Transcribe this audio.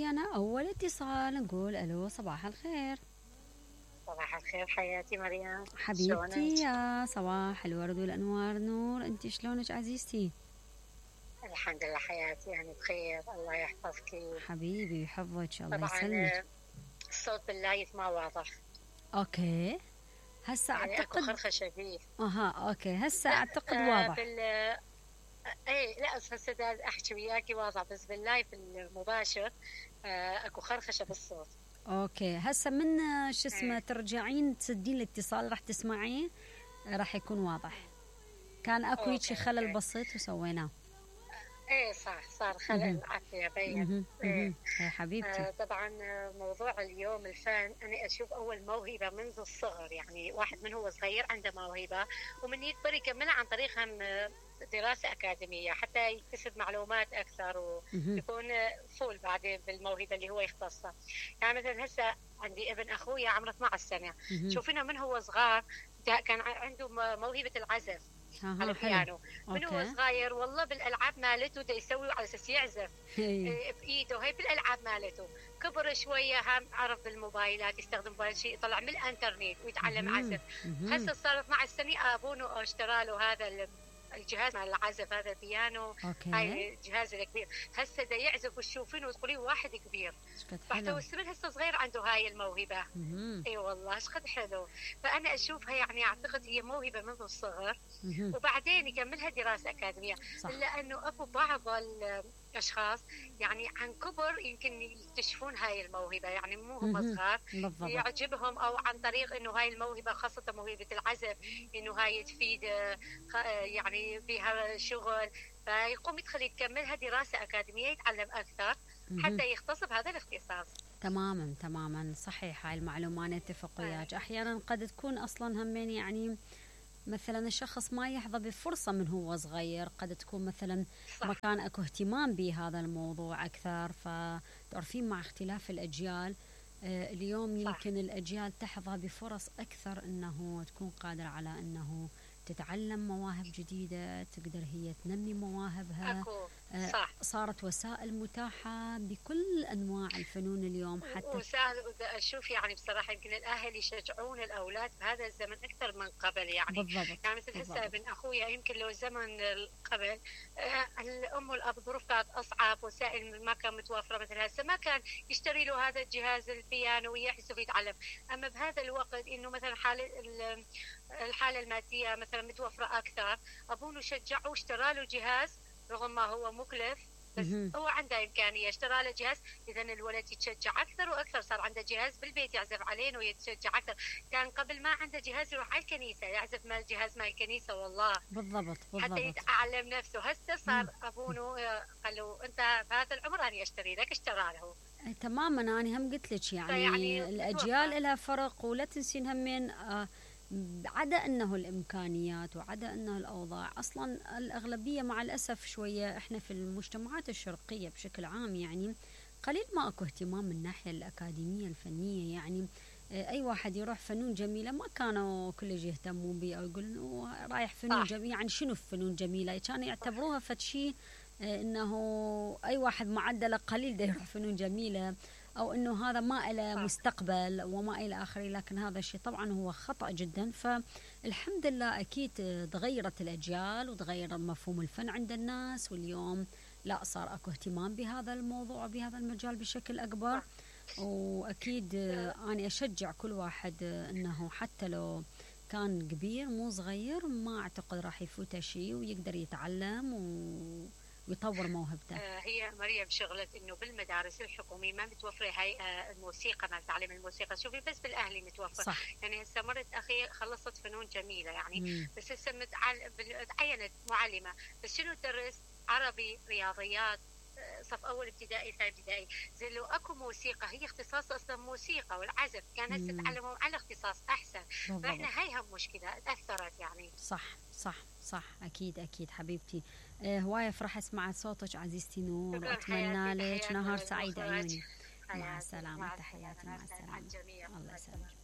معانا أول اتصال، نقول ألو صباح الخير. صباح الخير حياتي مريم. حبيبتي شلونك؟ يا صباح الورد والأنوار نور، أنت شلونك عزيزتي؟ الحمد لله حياتي، يعني بخير، الله يحفظك. حبيبي يحفظك الله طبعا يسلمك. الصوت باللايف ما واضح. أوكي هسا يعني اكو أعتقد. خرخشة فيه. أوكي هسا لا أعتقد واضح. بال اي لا، هسه دا احكي وياكي واضح، بس باللايف المباشر اكو خرخشة بالصوت. أوكي هسا من شو اسمه ايه ترجعين تسدين الاتصال راح تسمعيه، راح يكون واضح. كان أكو هيجي خلل اوكي. بسيط وسويناه. ايه صح، صار مهم. خلل عافية بين. مهم. ايه. مهم. يا حبيبتي. طبعا موضوع اليوم الفن، أنا أشوف أول موهبة منذ الصغر، يعني واحد من هو صغير عنده موهبة ومن يكبر يكملها عن طريق هم دراسة أكاديمية حتى يكتسب معلومات أكثر مهم. ويكون فول بعدين بالموهبة اللي هو يختصها. يعني مثلا هسه عندي ابن أخويا عمره 12 سنة، مهم. شوفينه من هو صغار كان عنده موهبة العزف على حلو. البيانو. من هو أوكي. صغير والله بالالعاب مالته دا يسوي على اساس يعزف بايده، هي بالالعاب مالته. كبر شويه هم عرف بالموبايلات، يستخدم موبايل شيء يطلع من الانترنت ويتعلم مهم. عزف. مهم. هسه صار 12 سنه، ابوه اشترى له هذا الجهاز مال العزف، هذا البيانو، اوكي. هاي الجهاز الكبير. هسه دا يعزف وتشوفينه وتقولين واحد كبير. شكد رحت حلو. والسبل هسه صغير عنده هاي الموهبه. مهم. اي والله شقد حلو. فانا اشوفها يعني اعتقد هي موهبه منذ الصغر، مهم. وبعدين يكملها دراسة أكاديمية. صح. إلا أنه أكو بعض الأشخاص يعني عن كبر يمكن يكتشفون هاي الموهبة، يعني مو هم مهم. صغار بالضبط. يعجبهم، أو عن طريق أنه هاي الموهبة خاصة موهبة العزف أنه هاي تفيد يعني فيها شغل، فيقوم يدخل يكملها دراسة أكاديمية يتعلم أكثر مهم. حتى يختص بهذا الاختصاص. تماما تماما صحيح، هاي المعلومة أنا أتفق وياك. أحيانا قد تكون أصلا همين يعني مثلا الشخص ما يحظى بفرصة من هو صغير، قد تكون مثلا ما صح. كان اكو اهتمام بهذا الموضوع أكثر. فتعرفين مع اختلاف الأجيال، اليوم صح. يمكن الأجيال تحظى بفرص أكثر أنه تكون قادرة على أنه تتعلم مواهب جديدة، تقدر هي تنمي مواهبها. أكو. صح. صارت وسائل متاحة بكل أنواع الفنون اليوم حتى. وسهل اشوف يعني بصراحه يمكن الاهل يشجعون الاولاد بهذا الزمن اكثر من قبل، يعني بالضبط. يعني مثل هسه بالضبط. ابن اخويا يمكن لو زمن قبل الام والاب ظروف كانت اصعب، وسائل ما كان متوفره مثل هسه، ما كان يشتري له هذا الجهاز البيانو ويحسب يتعلم. اما بهذا الوقت انه مثلا الحاله الماديه مثلا متوفره اكثر، ابوه شجعه واشترى له جهاز رغم ما هو مكلف، بس مهم. هو عنده إمكانية اشترى له جهاز. إذا الولد يتشجع أكثر وأكثر، صار عنده جهاز بالبيت يعزف عليه ويتشجع أكثر. كان قبل ما عنده جهاز يروح على الكنيسة يعزف مال جهاز مال الكنيسة والله بالضبط. حتى بالضبط. يتعلم نفسه. هسه مم. صار أبونه قال له أنت بهذا العمر أنا أشتري لك، اشترى له. تماما، أنا هم قلت لك يعني فيعني الأجيال متوفر. لها فرق، ولا تنسين همين عدا أنه الإمكانيات وعدا أنه الأوضاع أصلا الأغلبية مع الأسف شوية إحنا في المجتمعات الشرقية بشكل عام يعني قليل ما أكو اهتمام من الناحية الأكاديمية الفنية. يعني أي واحد يروح فنون جميلة ما كانوا كل يهتمون به، أو يقولون "أوه، رايح فنون صح. جميلة". يعني شنو فنون جميلة؟ كانوا صح. يعتبروها فد شيء انه اي واحد معدله قليل ده يروح فنون جميله، او انه هذا ما له صح. مستقبل وما الى اخره. لكن هذا الشيء طبعا هو خطا جدا. فالحمد لله اكيد تغيرت الاجيال وتغير مفهوم الفن عند الناس، واليوم لا صار اكو اهتمام بهذا الموضوع وبهذا المجال بشكل اكبر. صح. واكيد انا اشجع كل واحد انه حتى لو كان كبير مو صغير ما اعتقد راح يفوته شيء ويقدر يتعلم ويطور موهبته. هي مريم شغلة انه بالمدارس الحكومية ما متوفرة هاي الموسيقى، ما تعليم الموسيقى، شوفي بس بالاهلي متوفر. صح. يعني هسه مرت اخي خلصت فنون جميلة يعني، مم. بس هسه تعينت معلمة، بس شنو تدرس؟ عربي، رياضيات، صف اول ابتدائي ثاني ابتدائي. زين لو اكو موسيقى، هي اختصاص اصلا موسيقى والعزف، كان هسه مم. تعلموا على اختصاص احسن. بالضبط. فاحنا هاي هم مشكلة تاثرت يعني. صح صح صح، اكيد اكيد حبيبتي. هوايه فرح اسمع صوتك عزيزتي نور، شكرا واتمنى حياتي، لك تحياتي نهار سعيد للمخرج. عيوني. مع حياتي السلامه، مع تحياتي، السلامة، مع مع السلامه. الجميع، الله مع يسلمك. السلامة.